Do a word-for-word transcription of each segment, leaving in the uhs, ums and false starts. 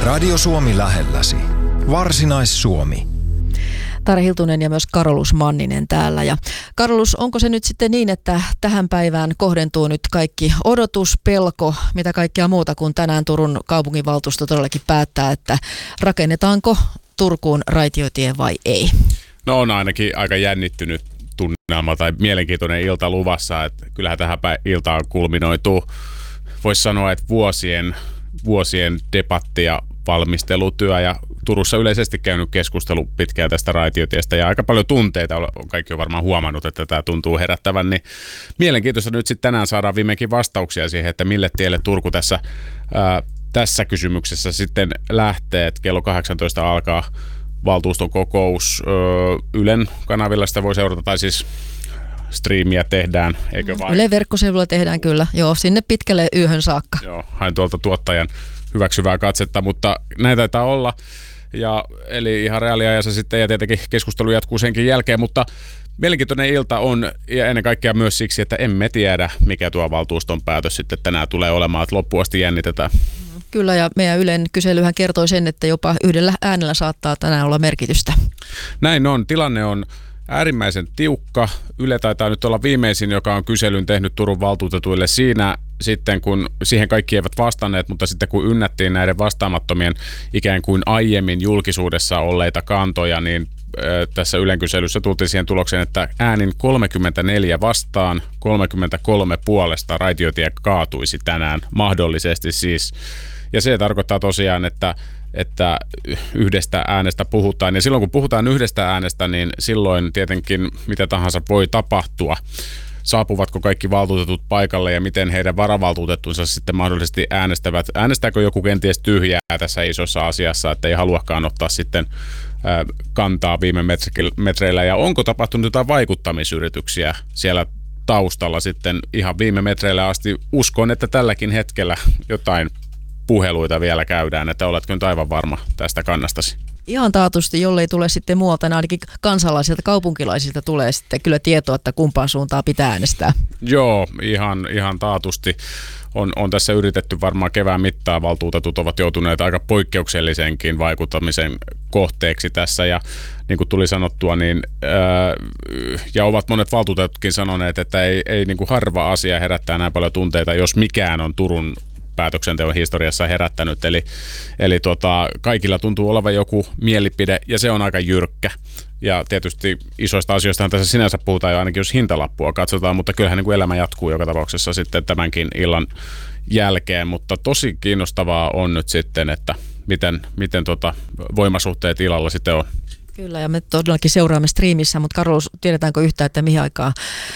Radio Suomi lähelläsi. Varsinais-Suomi. Tarja Hiltunen ja myös Karolus Manninen täällä. Ja Karolus, onko se nyt sitten niin, että tähän päivään kohdentuu nyt kaikki odotus, pelko, mitä kaikkea muuta, kun tänään Turun kaupunginvaltuusto todellakin päättää, että rakennetaanko Turkuun raitiotie vai ei? No on ainakin aika jännittynyt tunnelma tai mielenkiintoinen ilta luvassa, että kyllähän tähän iltaan kulminoituu, voisi sanoa, että vuosien, vuosien debatti ja valmistelutyö ja Turussa yleisesti käynyt keskustelu pitkään tästä raitiotiestä ja aika paljon tunteita, kaikki on varmaan huomannut, että tämä tuntuu herättävän, niin mielenkiintoista nyt sitten tänään saadaan viimeinkin vastauksia siihen, että mille tielle Turku tässä, ää, tässä kysymyksessä sitten lähtee, että kello kahdeksantoista alkaa valtuuston kokous öö, Ylen kanavilla, sitä voi seurata, tai siis striimiä tehdään, eikö vain? Ylen verkkosivuilla tehdään kyllä, joo, sinne pitkälle yöhön saakka. Joo, hain tuolta tuottajan hyväksyvää katsetta, mutta näin taitaa olla. Ja, eli ihan reaaliajassa sitten, ja tietenkin keskustelu jatkuu senkin jälkeen, mutta mielenkiintoinen ilta on, ja ennen kaikkea myös siksi, että emme tiedä, mikä tuo valtuuston päätös sitten tänään tulee olemaan, että loppuun asti jännitetään. Kyllä, ja meidän Ylen kyselyhän kertoi sen, että jopa yhdellä äänellä saattaa tänään olla merkitystä. Näin on. Tilanne on äärimmäisen tiukka. Yle taitaa nyt olla viimeisin, joka on kyselyn tehnyt Turun valtuutetuille siinä sitten, kun siihen kaikki eivät vastanneet, mutta sitten kun ynnättiin näiden vastaamattomien ikään kuin aiemmin julkisuudessa olleita kantoja, niin äh, tässä Ylen kyselyssä tultiin siihen tulokseen, että äänin kolmekymmentäneljä vastaan, kolmekymmentäkolme puolesta raitiotie kaatuisi tänään mahdollisesti siis. Ja se tarkoittaa tosiaan, että että yhdestä äänestä puhutaan. Ja silloin kun puhutaan yhdestä äänestä, niin silloin tietenkin mitä tahansa voi tapahtua. Saapuvatko kaikki valtuutetut paikalle ja miten heidän varavaltuutettunsa sitten mahdollisesti äänestävät. Äänestääkö joku kenties tyhjää tässä isossa asiassa, että ei haluakaan ottaa sitten ää, kantaa viime metreillä. Ja onko tapahtunut jotain vaikuttamisyrityksiä siellä taustalla sitten ihan viime metreillä asti? Uskon, että tälläkin hetkellä jotain puheluita vielä käydään, että oletko nyt aivan varma tästä kannastasi? Ihan taatusti, jollei tule sitten muualta, niin ainakin kansalaisilta, kaupunkilaisilta tulee sitten kyllä tietoa, että kumpaan suuntaan pitää äänestää. Joo, ihan, ihan taatusti. On, on tässä yritetty varmaan kevään mittaan, valtuutetut ovat joutuneet aika poikkeuksellisenkin vaikuttamisen kohteeksi tässä ja niin kuin tuli sanottua, niin ää, ja ovat monet valtuutetutkin sanoneet, että ei, ei niin kuin harva asia herättää näin paljon tunteita, jos mikään on Turun päätöksenteon historiassa herättänyt, eli, eli tota, kaikilla tuntuu olevan joku mielipide, ja se on aika jyrkkä. Ja tietysti isoista asioista tässä sinänsä puhutaan jo ainakin, jos hintalappua katsotaan, mutta kyllähän niin kuin elämä jatkuu joka tapauksessa sitten tämänkin illan jälkeen, mutta tosi kiinnostavaa on nyt sitten, että miten, miten tota voimasuhteet ilalla sitten on. Kyllä, ja me todellakin seuraamme striimissä, mutta Karolus, tiedetäänkö yhtään, että mihin aikaan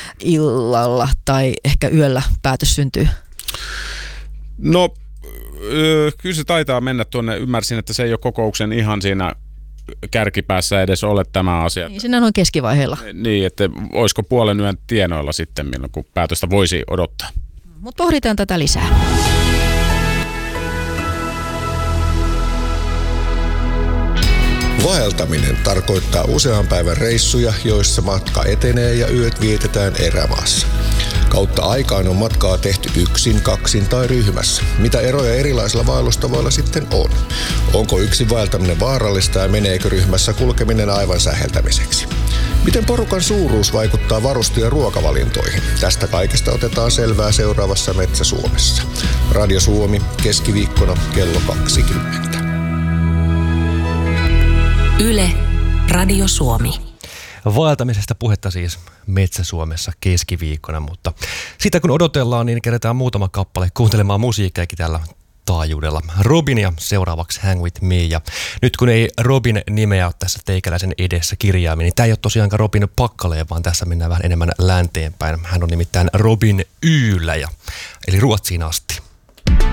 illalla tai ehkä yöllä päätös syntyy? No, kyllä se taitaa mennä tuonne. Ymmärsin, että se ei ole kokouksen ihan siinä kärkipäässä edes ole tämä asia. Niin, siinä on keskivaiheella. Niin, että olisiko puolen yön tienoilla sitten, milloin kun päätöstä voisi odottaa. Mutta pohditaan tätä lisää. Vaeltaminen tarkoittaa usean päivän reissuja, joissa matka etenee ja yöt vietetään erämaassa. Kautta aikaan on matkaa tehty yksin, kaksin tai ryhmässä. Mitä eroja erilaisilla vaellustavoilla sitten on? Onko yksin vaeltaminen vaarallista ja meneekö ryhmässä kulkeminen aivan säheltämiseksi? Miten porukan suuruus vaikuttaa varustu- ja ruokavalintoihin? Tästä kaikesta otetaan selvää seuraavassa Metsä Suomessa. Radio Suomi keskiviikkona kello kaksikymmentä. Yle, Radio Suomi. Vaeltamisesta puhetta siis Metsä Suomessa keskiviikkona, mutta sitä kun odotellaan, niin kerätään muutama kappale kuuntelemaan musiikkiakin tällä taajuudella. Robinia seuraavaksi Hang With Me, ja nyt kun ei Robin nimeä ole tässä teikäläisen edessä kirjaaminen, niin tämä ei ole tosiaankaan Robin Pakkaleen, vaan tässä mennään vähän enemmän länteenpäin. Hän on nimittäin Robin Yylä, eli Ruotsiin asti.